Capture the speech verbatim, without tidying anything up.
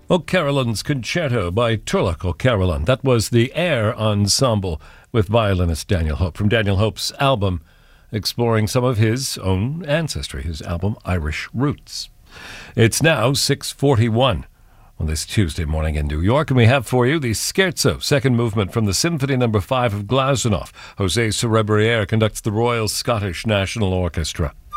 O'Carolan's Concerto by Turlough O'Carolan. That was the Air Ensemble with violinist Daniel Hope from Daniel Hope's album exploring some of his own ancestry, his album Irish Roots. It's now six forty-one on this Tuesday morning in New York, and we have for you the Scherzo, second movement from the Symphony Number five of Glazunov. José Cerebriere conducts the Royal Scottish National Orchestra.